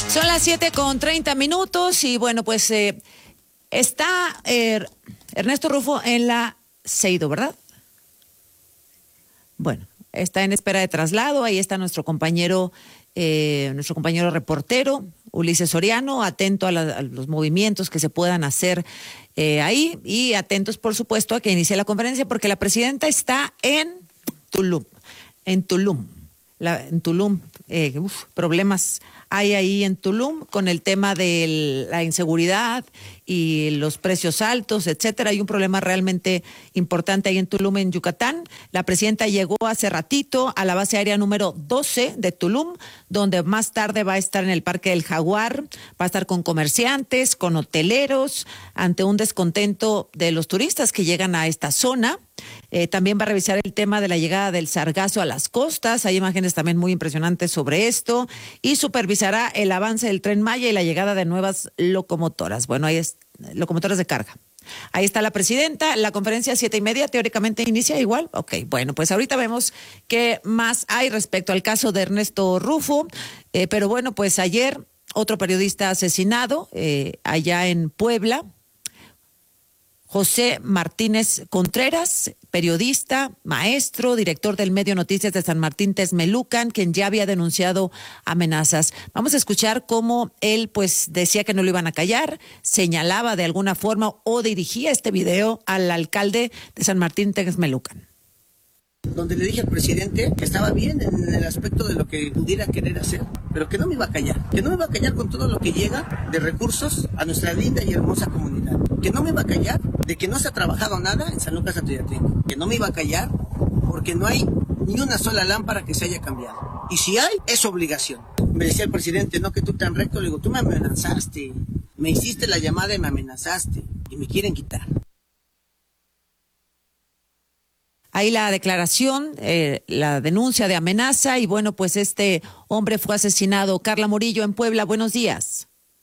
Son las 7:30 y bueno, pues está Ernesto Rufo en la Seido, ¿verdad? Bueno, está en espera de traslado. Ahí está nuestro compañero reportero, Ulises Soriano, atento a los movimientos que se puedan hacer ahí y atentos, por supuesto, a que inicie la conferencia, porque la presidenta está en Tulum. Problemas hay ahí en Tulum con el tema de la inseguridad y los precios altos, etcétera. Hay un problema realmente importante ahí en Tulum, en Yucatán. La presidenta llegó hace ratito a la base aérea número 12 de Tulum, donde más tarde va a estar en el Parque del Jaguar, va a estar con comerciantes, con hoteleros, ante un descontento de los turistas que llegan a esta zona. También va a revisar el tema de la llegada del sargazo a las costas. Hay imágenes también muy impresionantes sobre esto. Y supervisará el avance del Tren Maya y la llegada de nuevas locomotoras. Bueno, ahí es locomotoras de carga. Ahí está la presidenta. La conferencia a 7:30 teóricamente inicia igual. Ok, bueno, pues ahorita vemos qué más hay respecto al caso de Ernesto Rufo. Pero bueno, pues ayer otro periodista asesinado allá en Puebla. José Martínez Contreras, periodista, maestro, director del medio Noticias de San Martín Texmelucan, quien ya había denunciado amenazas. Vamos a escuchar cómo él pues decía que no lo iban a callar, señalaba de alguna forma o dirigía este video al alcalde de San Martín Texmelucan. Donde le dije al presidente que estaba bien en el aspecto de lo que pudiera querer hacer, pero que no me iba a callar, que no me iba a callar con todo lo que llega de recursos a nuestra linda y hermosa comunidad, que no me iba a callar de que no se ha trabajado nada en San Lucas Atoyatenco, que no me iba a callar porque no hay ni una sola lámpara que se haya cambiado, y si hay, es obligación. Me decía el presidente, no que tú tan recto, le digo, tú me amenazaste, me hiciste la llamada y me amenazaste, y me quieren quitar. Ahí la declaración, la denuncia de amenaza y bueno, pues este hombre fue asesinado. Carla Murillo en Puebla, buenos días.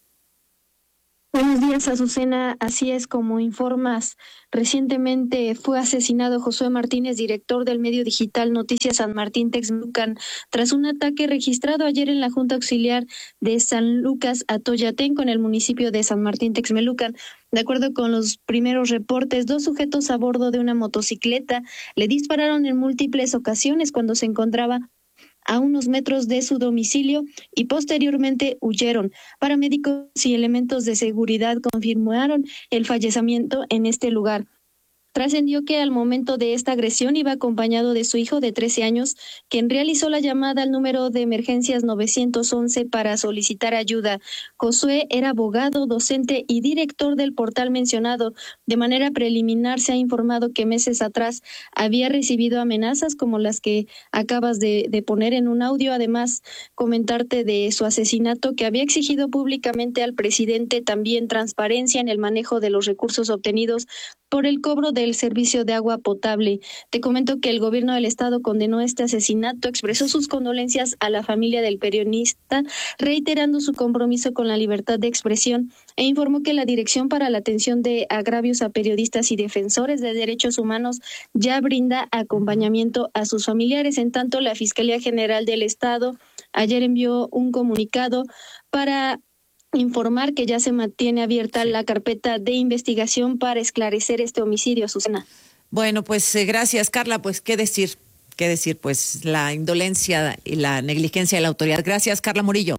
Buenos días, Azucena. Así es como informas. Recientemente fue asesinado Josué Martínez, director del medio digital Noticias San Martín Texmelucan, tras un ataque registrado ayer en la Junta Auxiliar de San Lucas Atoyatenco, en el municipio de San Martín Texmelucan. De acuerdo con los primeros reportes, 2 sujetos a bordo de una motocicleta le dispararon en múltiples ocasiones cuando se encontraba a unos metros de su domicilio y posteriormente huyeron. Paramédicos y elementos de seguridad confirmaron el fallecimiento en este lugar. Trascendió que al momento de esta agresión iba acompañado de su hijo de 13 años, quien realizó la llamada al número de emergencias 911 para solicitar ayuda. Josué era abogado, docente y director del portal mencionado. De manera preliminar se ha informado que meses atrás había recibido amenazas como las que acabas de poner en un audio. Además, comentarte de su asesinato, que había exigido públicamente al presidente también transparencia en el manejo de los recursos obtenidos por el cobro del servicio de agua potable. Te comento que el gobierno del estado condenó este asesinato, expresó sus condolencias a la familia del periodista, reiterando su compromiso con la libertad de expresión, e informó que la Dirección para la Atención de Agravios a Periodistas y Defensores de Derechos Humanos ya brinda acompañamiento a sus familiares. En tanto, la Fiscalía General del Estado ayer envió un comunicado para informar que ya se mantiene abierta la carpeta de investigación para esclarecer este homicidio, Susana. Bueno, pues gracias, Carla. Pues qué decir, pues la indolencia y la negligencia de la autoridad. Gracias, Carla Murillo.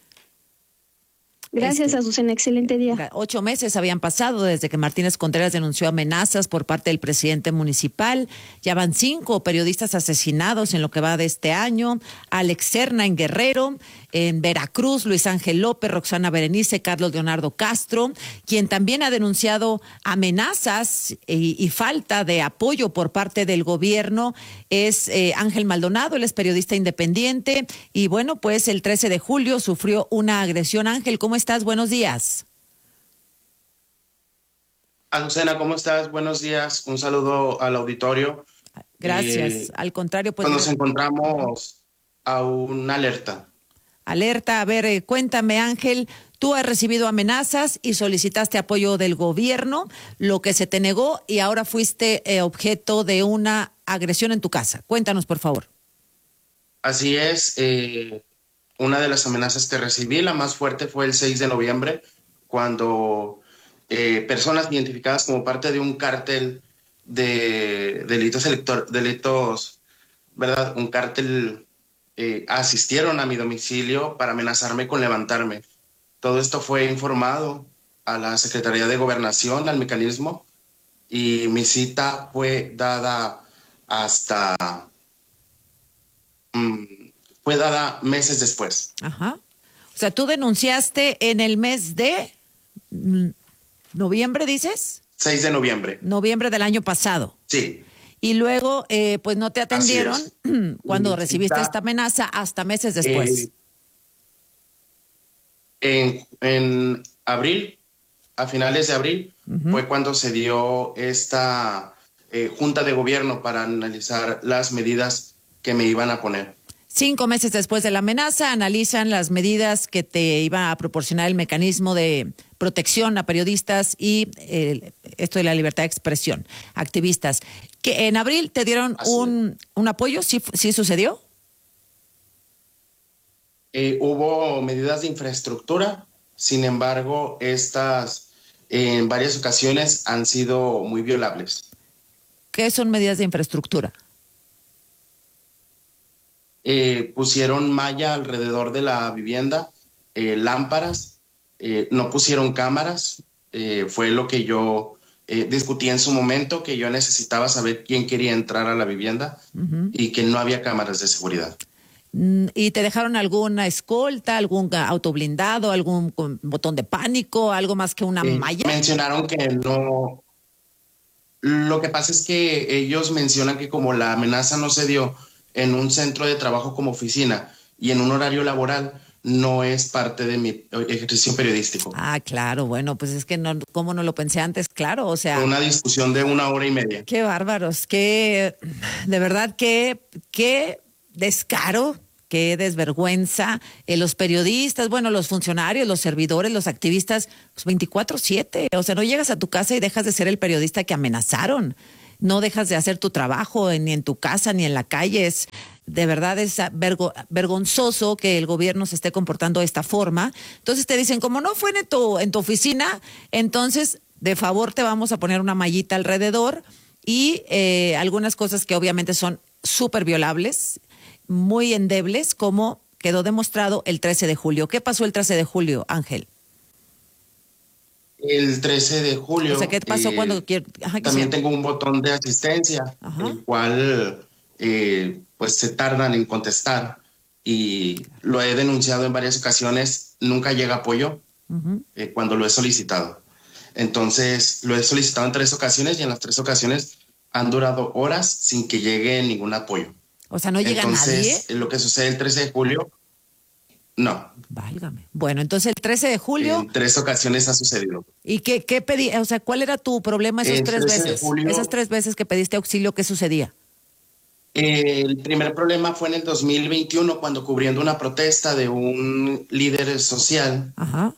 Gracias, Azucena. Excelente día. 8 meses habían pasado desde que Martínez Contreras denunció amenazas por parte del presidente municipal. Ya van 5 periodistas asesinados en lo que va de este año. Alex Serna en Guerrero, en Veracruz, Luis Ángel López, Roxana Berenice, Carlos Leonardo Castro, quien también ha denunciado amenazas y falta de apoyo por parte del gobierno es Ángel Maldonado. Él es periodista independiente y bueno, pues el 13 de julio sufrió una agresión. Ángel, ¿cómo estás? Buenos días. Azucena, ¿cómo estás? Buenos días. Un saludo al auditorio. Gracias. Al contrario, pues nos encontramos a una alerta. A ver, cuéntame, Ángel, tú has recibido amenazas y solicitaste apoyo del gobierno, lo que se te negó y ahora fuiste objeto de una agresión en tu casa. Cuéntanos, por favor. Así es. una de las amenazas que recibí, la más fuerte, fue el 6 de noviembre, cuando personas identificadas como parte de un cártel de delitos, ¿verdad? Un cártel asistieron a mi domicilio para amenazarme con levantarme. Todo esto fue informado a la Secretaría de Gobernación, al mecanismo, y mi cita fue dada hasta... fue dada meses después. Ajá. O sea, tú denunciaste en el mes de noviembre, ¿dices? 6 de noviembre. Noviembre del año pasado. Sí. Y luego, pues no te atendieron cuando recibiste cita, esta amenaza hasta meses después. En abril, a finales de abril, fue cuando se dio esta junta de gobierno para analizar las medidas que me iban a poner. 5 meses después de la amenaza, analizan las medidas que te iba a proporcionar el mecanismo de protección a periodistas y esto de la libertad de expresión, activistas. Que en abril te dieron un apoyo, ¿sí sucedió? Hubo medidas de infraestructura, sin embargo, estas en varias ocasiones han sido muy violables. ¿Qué son medidas de infraestructura? Pusieron malla alrededor de la vivienda, lámparas, no pusieron cámaras, fue lo que yo discutí en su momento, que yo necesitaba saber quién quería entrar a la vivienda y que no había cámaras de seguridad. ¿Y te dejaron alguna escolta, algún auto blindado, algún botón de pánico, algo más que una malla? Mencionaron que no. Lo que pasa es que ellos mencionan que como la amenaza no se dio en un centro de trabajo como oficina y en un horario laboral, no es parte de mi ejercicio periodístico. Ah, claro, bueno, pues es que no, ¿cómo no lo pensé antes? Claro, o sea... Una discusión de 1 hora y media. Qué bárbaros, de verdad, qué descaro, qué desvergüenza. Los periodistas, bueno, los funcionarios, los servidores, los activistas, pues 24/7. O sea, no llegas a tu casa y dejas de ser el periodista que amenazaron. No dejas de hacer tu trabajo ni en tu casa ni en la calle. De verdad es vergonzoso que el gobierno se esté comportando de esta forma. Entonces te dicen, como no fue en tu oficina, entonces de favor te vamos a poner una mallita alrededor y algunas cosas que obviamente son súper violables, muy endebles, como quedó demostrado el 13 de julio. ¿Qué pasó el 13 de julio, Ángel? El 13 de julio. O sea, ¿qué pasó cuando también tengo un botón de asistencia, el cual pues se tardan en contestar y lo he denunciado en varias ocasiones, nunca llega apoyo cuando lo he solicitado. Entonces, lo he solicitado en 3 ocasiones y en las 3 ocasiones han durado horas sin que llegue ningún apoyo. O sea, ¿no llega nadie? Entonces, lo que sucede el 13 de julio, no. Válgame. Bueno, entonces el 13 de julio... En 3 ocasiones ha sucedido. ¿Y qué pedí? O sea, ¿cuál era tu problema esas 3 veces? Julio, esas 3 veces que pediste auxilio, ¿qué sucedía? El primer problema fue en el 2021, cuando cubriendo una protesta de un líder social,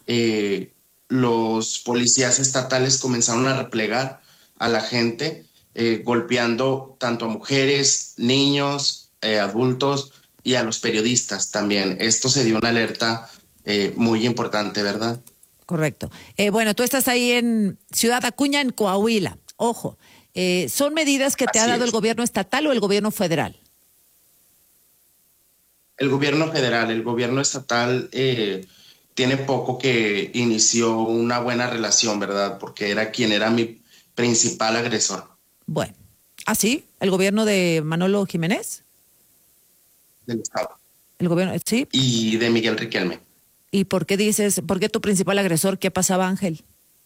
los policías estatales comenzaron a replegar a la gente, golpeando tanto a mujeres, niños, adultos y a los periodistas también. Esto se dio una alerta muy importante, ¿verdad? Correcto. Bueno, tú estás ahí en Ciudad Acuña, en Coahuila. Ojo, ¿son medidas que te ha dado el gobierno estatal o el gobierno federal? El gobierno federal. El gobierno estatal tiene poco que inició una buena relación, ¿verdad? Porque era quien era mi principal agresor. Bueno, ¿así? ¿El gobierno de Manolo Jiménez? Del Estado. ¿El gobierno, sí? Y de Miguel Riquelme. ¿Y por qué tu principal agresor? ¿Qué pasaba, Ángel?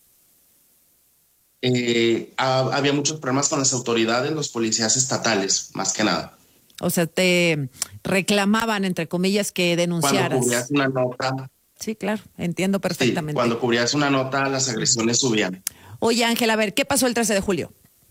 Había muchos problemas con las autoridades, los policías estatales, más que nada. O sea, te reclamaban, entre comillas, que denunciaras. Cuando cubrías una nota. Sí, claro, entiendo perfectamente. Sí, cuando cubrías una nota, las agresiones subían. Oye, Ángel, a ver, ¿qué pasó el 13 de julio?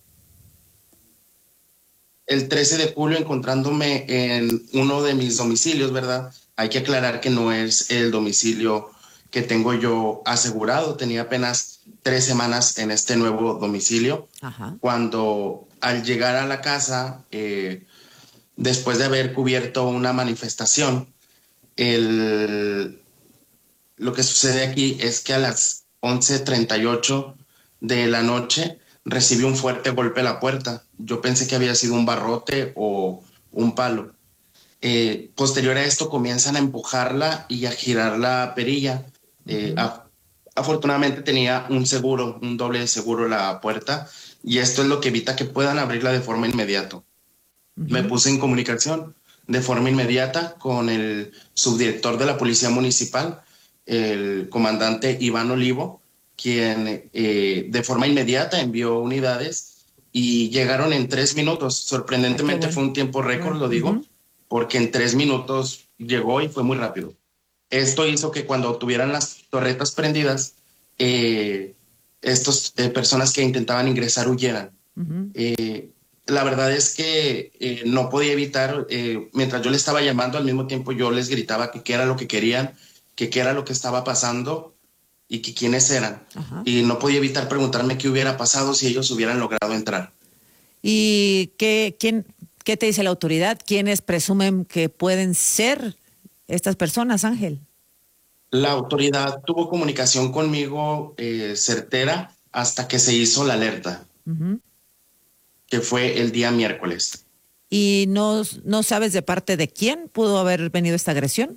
El 13 de julio, encontrándome en uno de mis domicilios, ¿verdad? Hay que aclarar que no es el domicilio que tengo yo asegurado. Tenía apenas 3 semanas en este nuevo domicilio. Cuando al llegar a la casa, después de haber cubierto una manifestación, Lo que sucede aquí es que a las 11:38 de la noche recibí un fuerte golpe a la puerta. Yo pensé que había sido un barrote o un palo. Posterior a esto comienzan a empujarla y a girar la perilla. Afortunadamente tenía un doble de seguro la puerta, y esto es lo que evita que puedan abrirla de forma inmediata. Me puse en comunicación de forma inmediata con el subdirector de la Policía Municipal, el comandante Iván Olivo, quien de forma inmediata envió unidades y llegaron en 3 minutos. Sorprendentemente fue un tiempo récord, lo digo, porque en 3 minutos llegó y fue muy rápido. Esto hizo que cuando tuvieran las torretas prendidas, estas personas que intentaban ingresar huyeran. La verdad es que no podía evitar, mientras yo les estaba llamando, al mismo tiempo yo les gritaba que qué era lo que querían, que qué era lo que estaba pasando y que quiénes eran. Y no podía evitar preguntarme qué hubiera pasado si ellos hubieran logrado entrar. ¿Y qué te dice la autoridad? ¿Quiénes presumen que pueden ser estas personas, Ángel? La autoridad tuvo comunicación conmigo certera hasta que se hizo la alerta, que fue el día miércoles. ¿Y no sabes de parte de quién pudo haber venido esta agresión?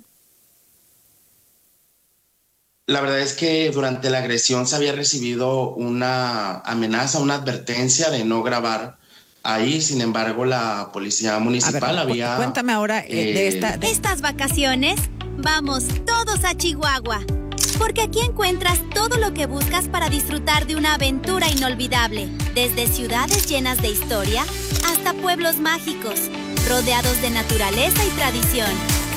La verdad es que durante la agresión se había recibido una amenaza, una advertencia de no grabar ahí. Sin embargo, la policía municipal había... Cuéntame ahora de esta... Estas vacaciones, vamos todos a Chihuahua. Porque aquí encuentras todo lo que buscas para disfrutar de una aventura inolvidable. Desde ciudades llenas de historia hasta pueblos mágicos, rodeados de naturaleza y tradición.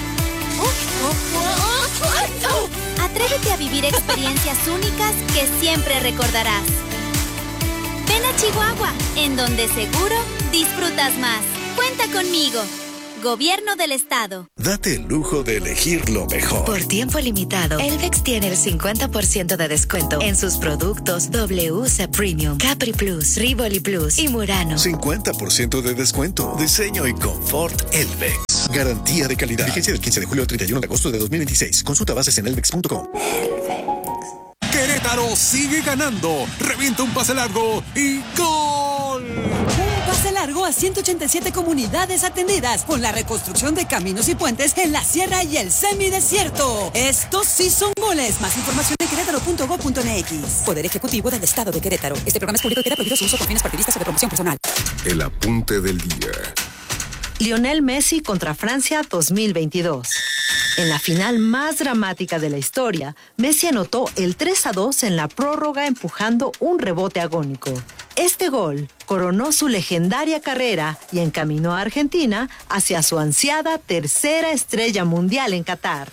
Atrévete a vivir experiencias únicas que siempre recordarás. Ven a Chihuahua, en donde seguro disfrutas más. Cuenta conmigo. Gobierno del Estado. Date el lujo de elegir lo mejor. Por tiempo limitado, Elvex tiene el 50% de descuento en sus productos WC Premium, Capri Plus, Rivoli Plus y Murano. 50% de descuento. Diseño y confort Elvex. Garantía de calidad. Vigencia del 15 de julio al 31 de agosto de 2026. Consulta bases en elvex.com. Querétaro sigue ganando. Revienta un pase largo y ¡gol! Pase largo a 187 comunidades atendidas con la reconstrucción de caminos y puentes en la sierra y el semidesierto. Estos sí son goles. Más información en querétaro.gov.mx. Poder Ejecutivo del Estado de Querétaro. Este programa es público y queda prohibido su uso con fines partidistas o de promoción personal. El apunte del día. Lionel Messi contra Francia 2022. En la final más dramática de la historia, Messi anotó el 3-2 en la prórroga empujando un rebote agónico. Este gol coronó su legendaria carrera y encaminó a Argentina hacia su ansiada tercera estrella mundial en Qatar.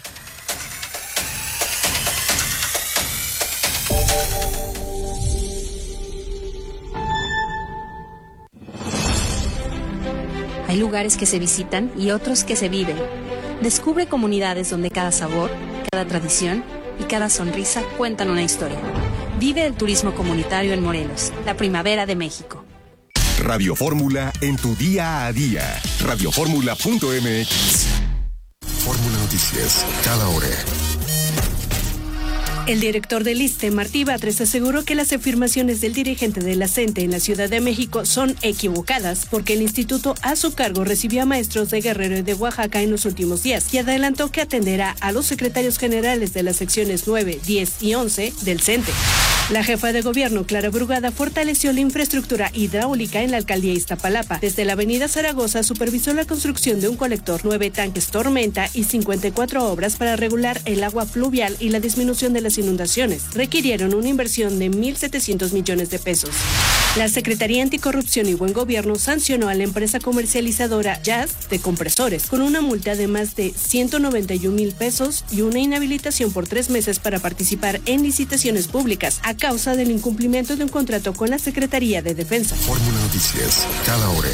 Hay lugares que se visitan y otros que se viven. Descubre comunidades donde cada sabor, cada tradición y cada sonrisa cuentan una historia. Vive el turismo comunitario en Morelos, la primavera de México. Radio Fórmula en tu día a día. Radioformula.mx. Fórmula Noticias, cada hora. El director del ISSSTE, Martí Batres, aseguró que las afirmaciones del dirigente de la CENTE en la Ciudad de México son equivocadas porque el instituto a su cargo recibió a maestros de Guerrero y de Oaxaca en los últimos días y adelantó que atenderá a los secretarios generales de las secciones 9, 10 y 11 del CENTE. La jefa de gobierno, Clara Brugada, fortaleció la infraestructura hidráulica en la alcaldía Iztapalapa. Desde la avenida Zaragoza supervisó la construcción de un colector, 9 tanques Tormenta y 54 obras para regular el agua fluvial y la disminución de las inundaciones. Requirieron una inversión de 1.700 millones de pesos. La Secretaría Anticorrupción y Buen Gobierno sancionó a la empresa comercializadora Jazz de compresores con una multa de más de 191,000 pesos y una inhabilitación por 3 meses para participar en licitaciones públicas a causa del incumplimiento de un contrato con la Secretaría de Defensa. Fórmula Noticias, cada hora.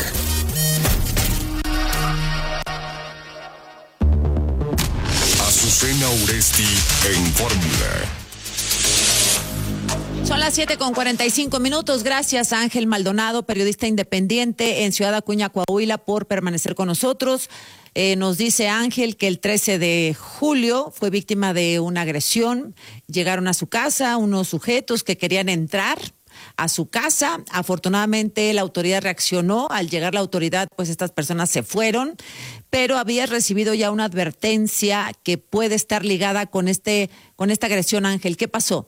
Azucena Uresti en Fórmula. Son las 7:45. Gracias a Ángel Maldonado, periodista independiente en Ciudad Acuña, Coahuila, por permanecer con nosotros. Nos dice Ángel que el 13 de julio fue víctima de una agresión. Llegaron a su casa unos sujetos que querían entrar a su casa. Afortunadamente la autoridad reaccionó. Al llegar la autoridad, pues estas personas se fueron, pero había recibido ya una advertencia que puede estar ligada con esta agresión. Ángel, ¿qué pasó?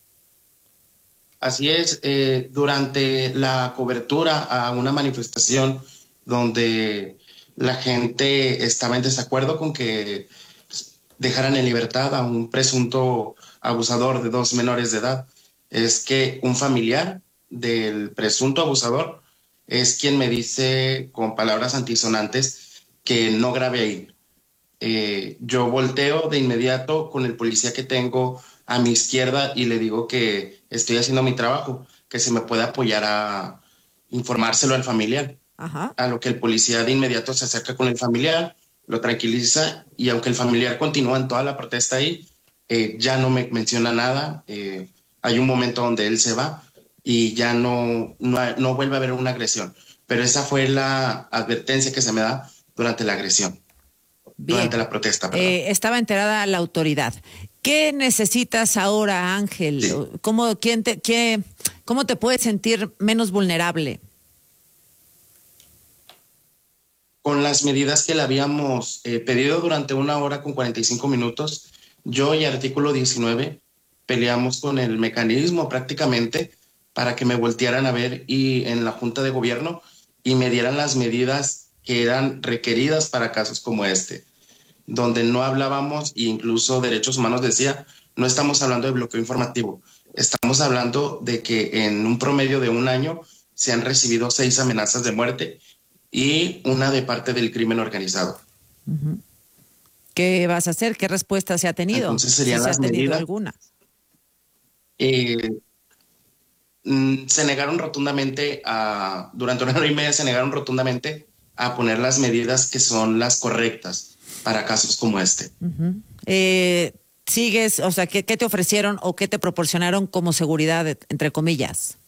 Así es, durante la cobertura a una manifestación donde la gente estaba en desacuerdo con que dejaran en libertad a un presunto abusador de 2 menores de edad, es que un familiar del presunto abusador es quien me dice con palabras antisonantes que no grabe ahí. Yo volteo de inmediato con el policía que tengo a mi izquierda y le digo que estoy haciendo mi trabajo, que se me puede apoyar a informárselo al familiar. Ajá. A lo que el policía de inmediato se acerca con el familiar, lo tranquiliza, y aunque el familiar continúa en toda la protesta ahí, ya no me menciona nada. Hay un momento donde él se va y ya no vuelve a haber una agresión. Pero esa fue la advertencia que se me da durante la agresión. Bien. Durante la protesta. Estaba enterada la autoridad. ¿Qué necesitas ahora, Ángel? Sí. ¿Cómo te puedes sentir menos vulnerable? Con las medidas que le habíamos pedido durante 1 hora con 45 minutos, yo y Artículo 19 peleamos con el mecanismo prácticamente para que me voltearan a ver y en la Junta de Gobierno y me dieran las medidas que eran requeridas para casos como este, donde no hablábamos, e incluso Derechos Humanos decía, no estamos hablando de bloqueo informativo, estamos hablando de que en un promedio de 1 año se han recibido 6 amenazas de muerte y una de parte del crimen organizado. Uh-huh. ¿Qué vas a hacer? ¿Qué respuesta se ha tenido? Entonces serían las medidas. ¿Alguna? Se negaron rotundamente durante 1 hora y media se negaron rotundamente a poner las medidas que son las correctas para casos como este. Uh-huh. ¿Sigues, o sea, qué te ofrecieron o qué te proporcionaron como seguridad, entre comillas?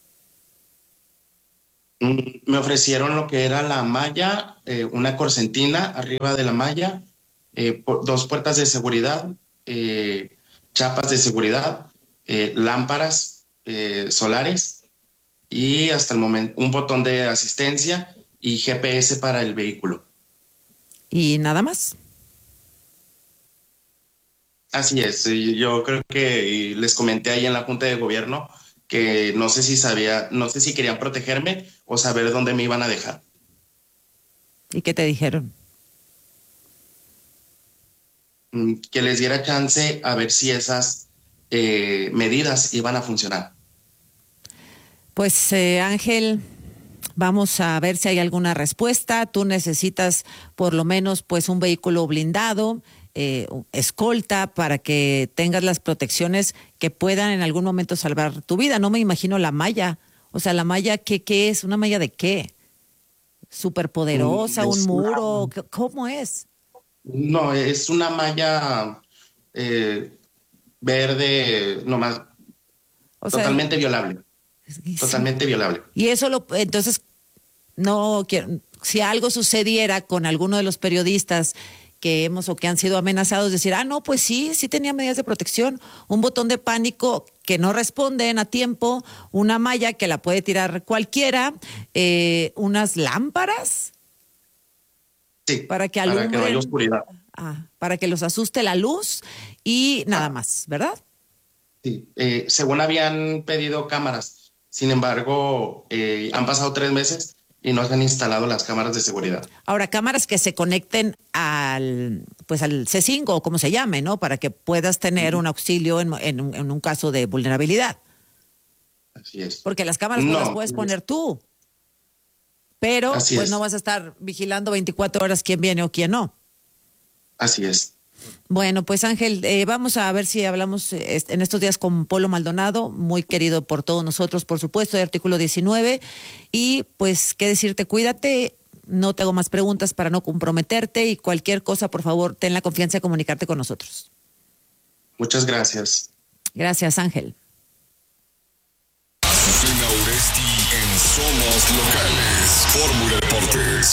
Me ofrecieron lo que era la malla, una corcentina arriba de la malla, 2 puertas de seguridad, chapas de seguridad, lámparas solares y hasta el momento un botón de asistencia y GPS para el vehículo. ¿Y nada más? Así es, yo creo que les comenté ahí en la Junta de Gobierno que no sé si querían protegerme o saber dónde me iban a dejar. ¿Y qué te dijeron? Que les diera chance a ver si esas medidas iban a funcionar. Pues Ángel, vamos a ver si hay alguna respuesta. Tú necesitas por lo menos pues un vehículo blindado, escolta, para que tengas las protecciones que puedan en algún momento salvar tu vida. No me imagino la malla. O sea, la malla, ¿qué es? ¿Una malla de qué? ¿Superpoderosa? ¿Un muro? ¿Cómo es? No, es una malla verde, nomás, o sea, totalmente violable. Sí. Totalmente violable. Y eso entonces, no quiero, si algo sucediera con alguno de los periodistas que han sido amenazados, decir, no, pues sí tenía medidas de protección, un botón de pánico que no responden a tiempo, una malla que la puede tirar cualquiera, unas lámparas. Sí, para que alumbren, para que no haya oscuridad. Para que los asuste la luz y nada más, ¿verdad? Sí, según habían pedido cámaras, sin embargo, han pasado 3 meses y no se han instalado las cámaras de seguridad. Ahora, cámaras que se conecten al C5 o como se llame, ¿no? Para que puedas tener un auxilio en un caso de vulnerabilidad. Así es. Porque las cámaras no las puedes poner tú. Pero pues no vas a estar vigilando 24 horas quién viene o quién no. Así es. Bueno, pues Ángel, vamos a ver si hablamos en estos días con Polo Maldonado, muy querido por todos nosotros, por supuesto, de Artículo 19. Y pues, qué decirte, cuídate, no te hago más preguntas para no comprometerte y cualquier cosa, por favor, ten la confianza de comunicarte con nosotros. Muchas gracias. Gracias, Ángel. Somos locales. Fórmula Deportes.